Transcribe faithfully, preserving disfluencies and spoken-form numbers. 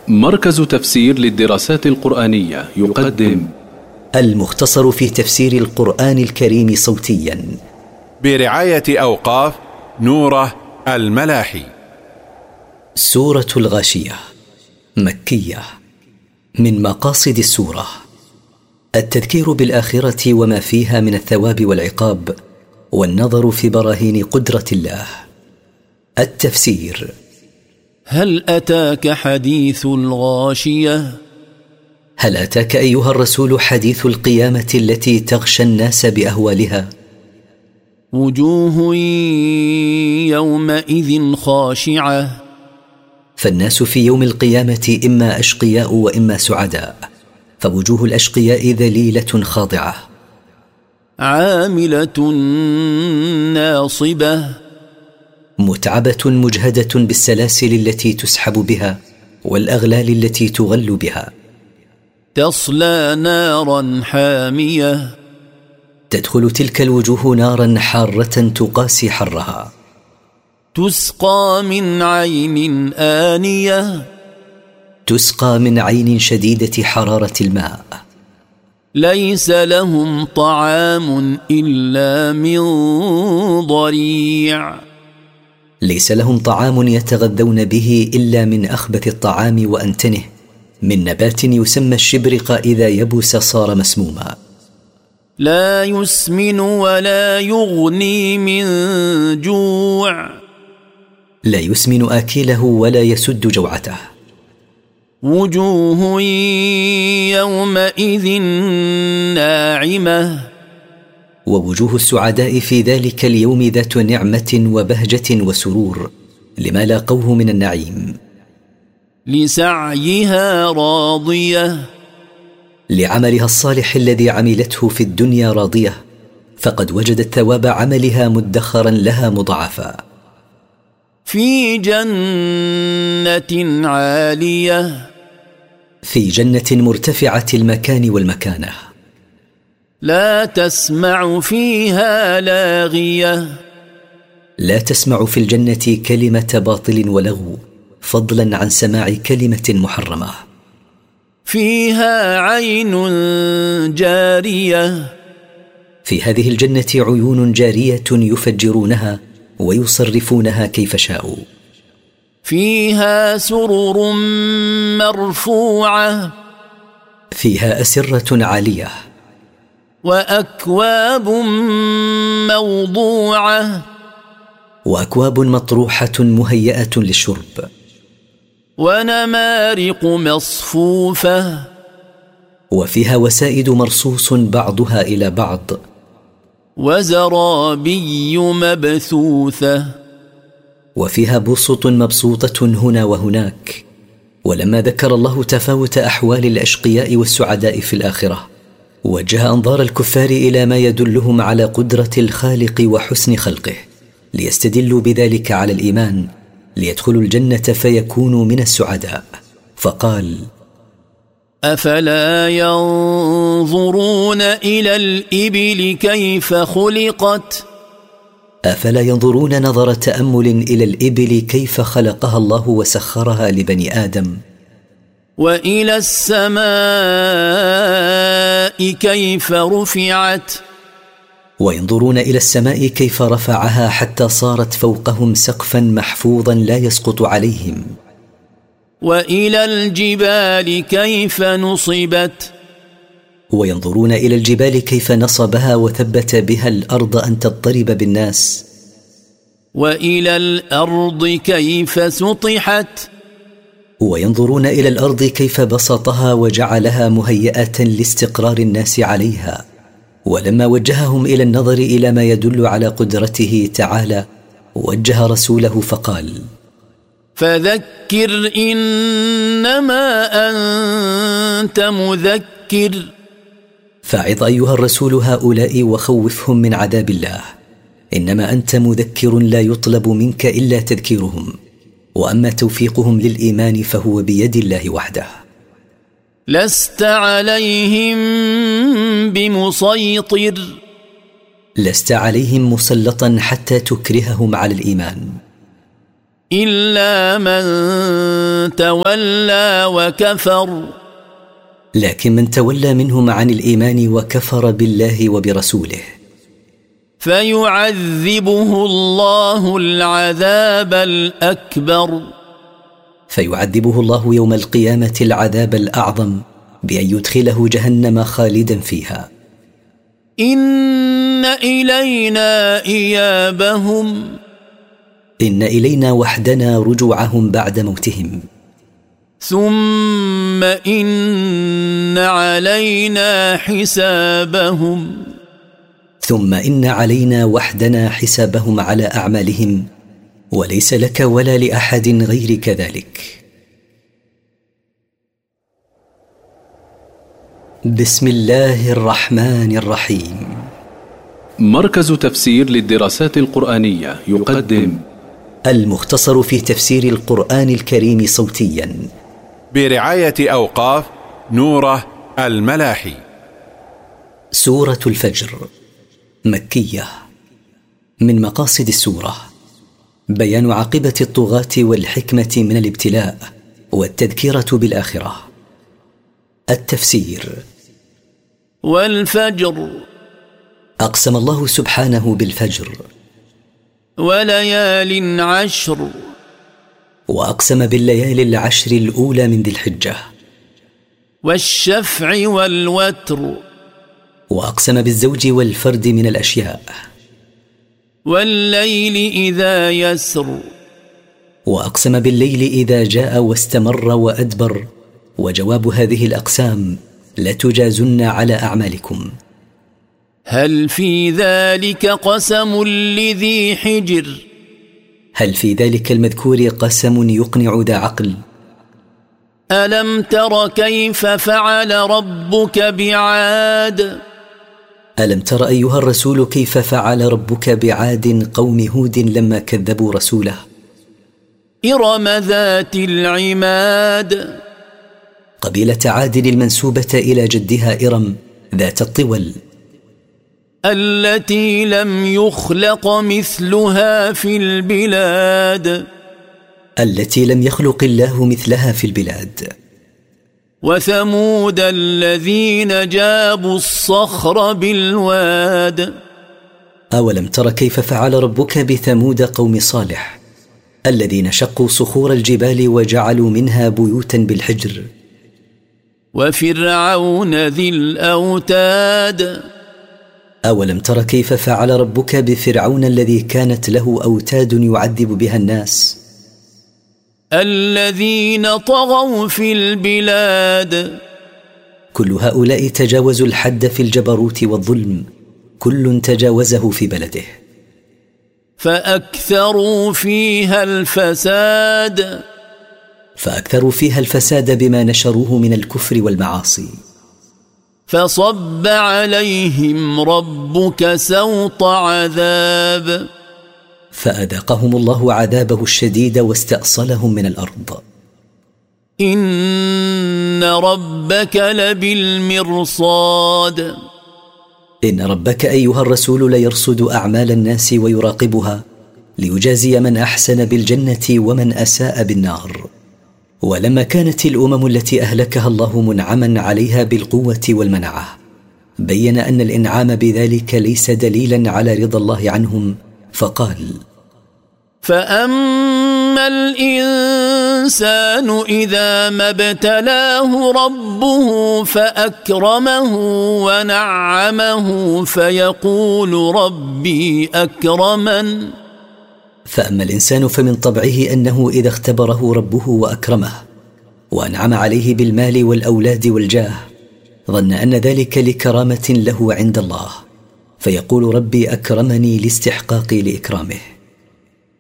مركز تفسير للدراسات القرآنية يقدم المختصر في تفسير القرآن الكريم صوتيا برعاية أوقاف نوره الملاحي. سورة الغاشية مكية. من مقاصد السورة التذكير بالآخرة وما فيها من الثواب والعقاب، والنظر في براهين قدرة الله. التفسير: هل أتاك حديث الغاشية؟ هل أتاك أيها الرسول حديث القيامة التي تغشى الناس بأهوالها؟ وجوه يومئذ خاشعة، فالناس في يوم القيامة إما أشقياء وإما سعداء، فوجوه الأشقياء ذليلة خاضعة. عاملة ناصبة، متعبة مجهدة بالسلاسل التي تسحب بها والأغلال التي تغل بها. تصلى نارا حامية، تدخل تلك الوجوه نارا حارة تقاسي حرها. تسقى من عين آنية، تسقى من عين شديدة حرارة الماء. ليس لهم طعام إلا من ضريع، ليس لهم طعام يتغذون به إلا من أخبث الطعام وأنتنه، من نبات يسمى الشبرق إذا يبس صار مسموما. لا يسمن ولا يغني من جوع، لا يسمن آكله ولا يسد جوعته. وجوه يومئذ ناعمة، ووجوه السعداء في ذلك اليوم ذات نعمة وبهجة وسرور لما لاقوه من النعيم. لسعيها راضية، لعملها الصالح الذي عملته في الدنيا راضية، فقد وجدت ثواب عملها مدخرا لها مضاعفا. في جنة عالية، في جنة مرتفعة المكان والمكانة. لا تسمع فيها لاغية، لا تسمع في الجنة كلمة باطل ولغو، فضلا عن سماع كلمة محرمة. فيها عين جارية، في هذه الجنة عيون جارية يفجرونها ويصرفونها كيف شاءوا. فيها سرر مرفوعة، فيها أسرة عالية. وأكواب موضوعة، وأكواب مطروحة مهيئة للشرب. ونمارق مصفوفة، وفيها وسائد مرصوص بعضها إلى بعض. وزرابي مبثوثة، وفيها بسط مبسوطة هنا وهناك. ولما ذكر الله تفاوت أحوال الأشقياء والسعداء في الآخرة، وجه أنظار الكفار إلى ما يدلهم على قدرة الخالق وحسن خلقه، ليستدلوا بذلك على الإيمان، ليدخلوا الجنة فيكونوا من السعداء. فقال: أفلا ينظرون إلى الإبل كيف خلقت؟ أفلا ينظرون نظر تأمل إلى الإبل كيف خلقها الله وسخرها لبني آدم. وإلى السماء كيف رفعت؟ وينظرون إلى السماء كيف رفعها حتى صارت فوقهم سقفا محفوظا لا يسقط عليهم. وإلى الجبال كيف نصبت؟ وينظرون إلى الجبال كيف نصبها وثبت بها الأرض أن تضطرب بالناس. وإلى الأرض كيف سطحت؟ وينظرون إلى الأرض كيف بسطها وجعلها مهيئة لاستقرار الناس عليها. ولما وجههم إلى النظر إلى ما يدل على قدرته تعالى، وجه رسوله فقال: فذكر إنما أنت مذكر. فاعظ أيها الرسول هؤلاء وخوفهم من عذاب الله، إنما أنت مذكر لا يطلب منك إلا تذكيرهم، وأما توفيقهم للإيمان فهو بيد الله وحده. لست عليهم بمسيطر، لست عليهم مسلطا حتى تكرههم على الإيمان. إلا من تولى وكفر لكن من تولى منهم عن الإيمان وكفر بالله وبرسوله فيعذبه الله العذاب الأكبر فيعذبه الله يوم القيامة العذاب الأعظم بأن يدخله جهنم خالدا فيها. إن إلينا إيابهم إن إلينا وحدنا رجوعهم بعد موتهم ثم إن علينا حسابهم ثم إن علينا وحدنا حسابهم على أعمالهم وليس لك ولا لأحد غيرك ذلك. بسم الله الرحمن الرحيم. مركز تفسير للدراسات القرآنية يقدم المختصر في تفسير القرآن الكريم صوتيا برعاية أوقاف نوره الملاحي. سورة الفجر مكية. من مقاصد السورة بيان عاقبة الطغاة والحكمة من الابتلاء والتذكيرة بالآخرة. التفسير. والفجر أقسم الله سبحانه بالفجر وليال عشر وأقسم بالليالي العشر الأولى من ذي الحجة والشفع والوتر وأقسم بالزوج والفرد من الأشياء والليل إذا يسر وأقسم بالليل إذا جاء واستمر وأدبر. وجواب هذه الأقسام لتجازن على أعمالكم. هل في ذلك قسم لذي حجر هل في ذلك المذكور قسم يقنع ذا عقل؟ ألم تر كيف فعل ربك بعاد ألم تر أيها الرسول كيف فعل ربك بعاد قوم هود لما كذبوا رسوله؟ إرم ذات العماد قبيلة عاد المنسوبة إلى جدها إرم ذات الطول التي لم يخلق مثلها في البلاد التي لم يخلق الله مثلها في البلاد. وثمود الذين جابوا الصخر بالواد أولم تر كيف فعل ربك بثمود قوم صالح الذين شقوا صخور الجبال وجعلوا منها بيوتا بالحجر. وفرعون ذي الأوتاد أولم تر كيف فعل ربك بفرعون الذي كانت له أوتاد يعذب بها الناس الذين طغوا في البلاد كل هؤلاء تجاوزوا الحد في الجبروت والظلم كل تجاوزه في بلده. فأكثروا فيها الفساد فأكثروا فيها الفساد بما نشروه من الكفر والمعاصي. فصب عليهم ربك سوط عذاب فأذاقهم الله عذابه الشديد واستأصلهم من الأرض. إن ربك لبالمرصاد إن ربك أيها الرسول ليرصد أعمال الناس ويراقبها ليجازي من أحسن بالجنة ومن أساء بالنار. ولما كانت الأمم التي أهلكها الله منعما عليها بالقوة والمنعة بين أن الإنعام بذلك ليس دليلا على رضا الله عنهم فقال: فأما الإنسان إذا ما ابتلاه ربه فأكرمه ونعمه فيقول ربي أكرمن. فأما الإنسان فمن طبعه أنه إذا اختبره ربه وأكرمه وأنعم عليه بالمال والأولاد والجاه ظن أن ذلك لكرامة له عند الله فيقول ربي أكرمني لاستحقاقي لإكرامه.